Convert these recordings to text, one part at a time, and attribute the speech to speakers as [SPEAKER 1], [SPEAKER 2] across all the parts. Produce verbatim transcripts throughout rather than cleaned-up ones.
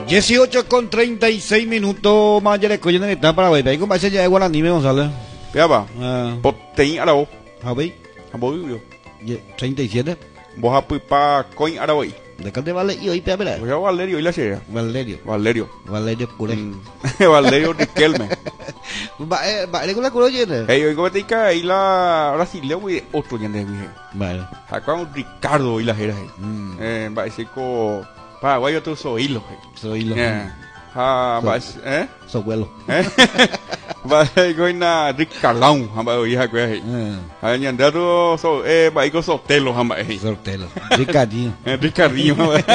[SPEAKER 1] dieciocho con treinta y seis minutos más ya le cogen en el para ver. Ahí como ese ya de Guaraní me González.
[SPEAKER 2] Peaba.
[SPEAKER 1] Ah,
[SPEAKER 2] Potei arabo.
[SPEAKER 1] a ver.
[SPEAKER 2] Abo yo.
[SPEAKER 1] treinta y siete.
[SPEAKER 2] Vos a puipa coin araboy.
[SPEAKER 1] De acá de Valerio y pea, pea.
[SPEAKER 2] Voy a Valerio y la chera.
[SPEAKER 1] Valerio.
[SPEAKER 2] Valerio.
[SPEAKER 1] Valerio Curé.
[SPEAKER 2] Mm. Valerio Riquelme.
[SPEAKER 1] Va, eh, va, con la culo llena.
[SPEAKER 2] Hey, hoy como te dica ahí la brasileña güey otro ya de mi.
[SPEAKER 1] Vale.
[SPEAKER 2] Acá un Ricardo y la jera.
[SPEAKER 1] Mm.
[SPEAKER 2] Eh, va a decir co Paraguay otro soy lo.
[SPEAKER 1] Soy lo.
[SPEAKER 2] Eh. Ah, va, eh?
[SPEAKER 1] Soy abuelo.
[SPEAKER 2] Eh? Va a go na Ricardão, hamba hoy ha que.
[SPEAKER 1] Ah,
[SPEAKER 2] Hay andar so eh va go sotelo hamba ahí.
[SPEAKER 1] sortelo. Ricardinho.
[SPEAKER 2] Eh, Ricardinho.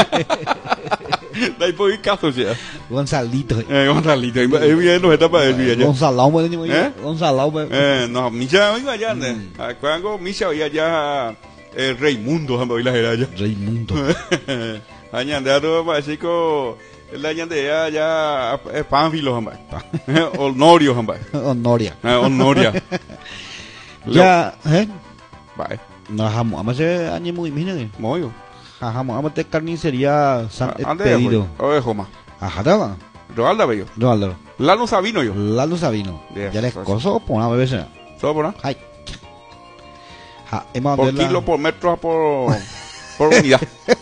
[SPEAKER 2] Dai por caso ya.
[SPEAKER 1] Gonzalito.
[SPEAKER 2] Eh, Gonzalito, eh bien no está para decir ya.
[SPEAKER 1] Gonzalão, pues, ni
[SPEAKER 2] ¿Eh?
[SPEAKER 1] Gonzalão, pues.
[SPEAKER 2] Eh, no, Misha iba allá, ¿no? Cuando Misha oía ya el Raimundo, hamba hoy la jera ya.
[SPEAKER 1] Raimundo.
[SPEAKER 2] Hay andar va a decir co el año de ya ya es Pánfilo hamba. Honorio hamba.
[SPEAKER 1] Honoria.
[SPEAKER 2] Eh, Honoria.
[SPEAKER 1] Ya, eh?
[SPEAKER 2] Vale.
[SPEAKER 1] No, jamo, ama se añe muy mine.
[SPEAKER 2] Moyo.
[SPEAKER 1] Jamo, ama te carnicería San
[SPEAKER 2] Ande
[SPEAKER 1] Expedito.
[SPEAKER 2] Oye, Joma.
[SPEAKER 1] Ajá, daba.
[SPEAKER 2] Roalda bello.
[SPEAKER 1] No, Álvaro.
[SPEAKER 2] Lalo Sabino yo.
[SPEAKER 1] Lalo Sabino.
[SPEAKER 2] Yes,
[SPEAKER 1] Ya les
[SPEAKER 2] yes.
[SPEAKER 1] coso por una bebé.
[SPEAKER 2] ¿Solo por nada?
[SPEAKER 1] Ay. Ja, hemos
[SPEAKER 2] Por
[SPEAKER 1] mandado la-
[SPEAKER 2] kilo, por metro, por, por unidad.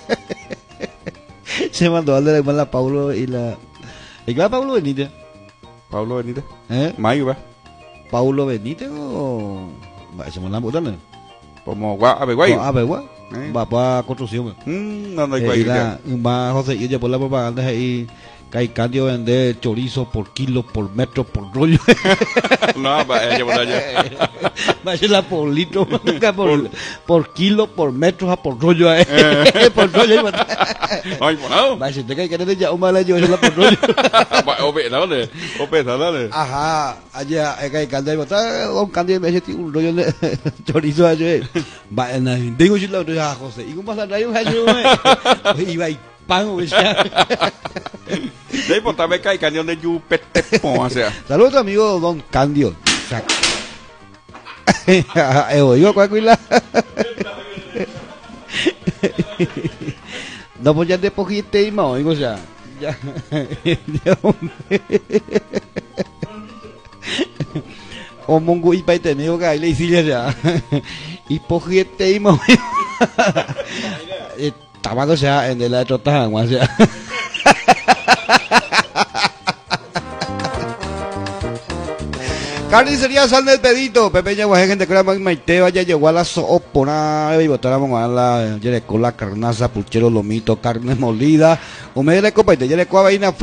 [SPEAKER 1] Se mandó al de la Paulo y la. ¿Y qué va Paulo Benítez?
[SPEAKER 2] Pablo Benítez.
[SPEAKER 1] ¿Eh?
[SPEAKER 2] Mayo, va.
[SPEAKER 1] ¿Paulo Benítez o.? Va, hacemos la puta, ¿no?
[SPEAKER 2] Como gua, a ver, guay.
[SPEAKER 1] A ver, guau.
[SPEAKER 2] Eh.
[SPEAKER 1] Va para construcción.
[SPEAKER 2] Mm, no, no hay
[SPEAKER 1] Eh,
[SPEAKER 2] guay.
[SPEAKER 1] y la, va José y por la propaganda ahí. Caicandio vende chorizo por kilo, por metro, por rollo.
[SPEAKER 2] No, va, ella por allá.
[SPEAKER 1] Va a ser la por litro, por, por kilo, por metro, por rollo. Eh. Por rollo.
[SPEAKER 2] Ay, bueno.
[SPEAKER 1] Va a ser que hay que tener ya un mal yo, la por rollo.
[SPEAKER 2] Va, ope, dale. Ope, dale.
[SPEAKER 1] Ajá, allá hay que cantar y botar un candio me hace un rollo de chorizo allá. Va, en digo si la otra José. ¿Y cómo pasa ahí un hacho? Y va y pan o sea.
[SPEAKER 2] De ahí, pues, también cae cañón de Yupete, o sea.
[SPEAKER 1] Saludos amigo Don Candio. Eh, oigo cuál cuila. No pues ya te pojiste y más, oigo, o sea. Ya. O mongo y paite me digo que ahí le hiciste ya. Y pojiste y más. Tabaco sea en el otro tan, o sea. Carnicería Sal del Pedito, Pepe Yaguaje, gente que era Maite, vaya llegó a la soopona, y botáramos a la, ya le con la carnaza, puchero, lomito, carne molida, o me le copa y te ya le coa vaina.